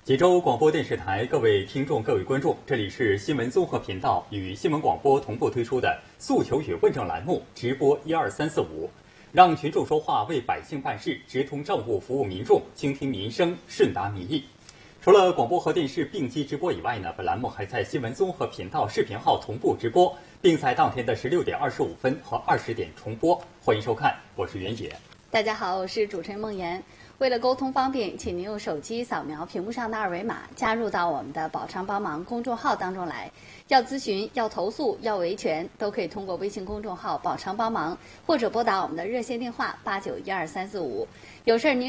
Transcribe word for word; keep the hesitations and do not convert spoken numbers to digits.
济州广播电视台各位听众、各位观众，这里是新闻综合频道与新闻广播同步推出的诉求与问政栏目直播一二三四五，让群众说话，为百姓办事，直通政务，服务民众，倾听民生，顺达民意。除了广播和电视并机直播以外呢，本栏目还在新闻综合频道视频号同步直播，并在当天的十六点二十五分和二十点重播。欢迎收看，我是袁野。 大家好，我是主持人梦妍。为了沟通方便，请您用手机扫描屏幕上的二维码，加入到我们的宝昌帮忙公众号当中来。要咨询、要投诉、要维权，都可以通过微信公众号宝昌帮忙，或者拨打我们的热线电话八九一二三四五。有事儿您